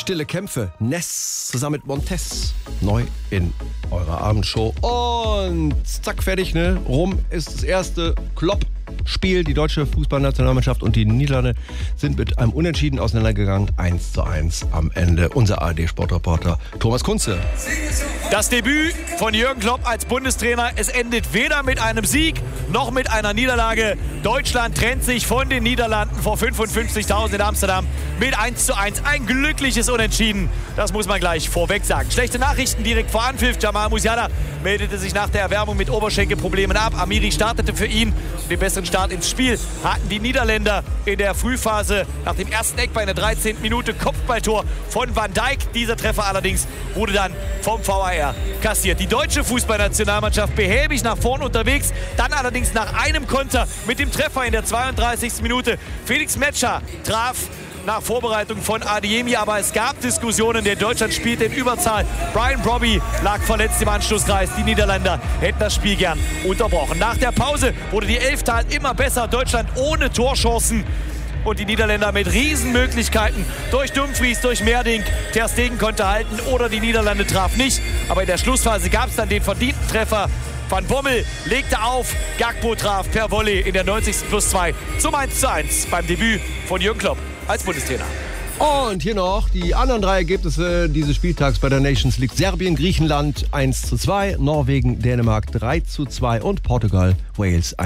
Stille Kämpfe. Ness zusammen mit Montez. Neu in eurer Abendshow. Und zack, fertig, ne? Rum ist das erste Klopp-Spiel. Die deutsche Fußballnationalmannschaft und die Niederlande sind mit einem Unentschieden auseinandergegangen. 1:1 am Ende. Unser ARD-Sportreporter Thomas Kunze. Das Debüt von Jürgen Klopp als Bundestrainer, es endet weder mit einem Sieg noch mit einer Niederlage. Deutschland trennt sich von den Niederlanden vor 55.000 in Amsterdam mit 1:1. Ein glückliches Unentschieden, das muss man gleich vorweg sagen. Schlechte Nachrichten direkt vor Anpfiff. Jamal Musiala meldete sich nach der Erwärmung mit Oberschenkelproblemen ab. Amiri startete für ihn. Den besseren Start ins Spiel hatten die Niederländer in der Frühphase. Nach dem ersten Eckball in der 13. Minute Kopfballtor von Van Dijk. Dieser Treffer allerdings wurde dann vom VAR kassiert. Die deutsche Fußballnationalmannschaft behäbig nach vorn unterwegs. Dann allerdings nach einem Konter mit dem Treffer in der 32. Minute. Felix Metscher traf nach Vorbereitung von Adeyemi, aber es gab Diskussionen, denn Deutschland spielt in Überzahl. Brian Brobby lag verletzt im Anschlusskreis. Die Niederländer hätten das Spiel gern unterbrochen. Nach der Pause wurde die Elftal immer besser. Deutschland ohne Torchancen und die Niederländer mit Riesenmöglichkeiten. Durch Dumfries, durch Merdink. Ter Stegen konnte halten oder die Niederlande traf nicht. Aber in der Schlussphase gab es dann den verdienten Treffer. Van Bommel legte auf, Gakpo traf per Volley in der 90+2 zum 1:1 beim Debüt von Jürgen Klopp als Bundestrainer. Und hier noch die anderen drei Ergebnisse dieses Spieltags bei der Nations League. Serbien, Griechenland 1:2, Norwegen, Dänemark 3:2 und Portugal, Wales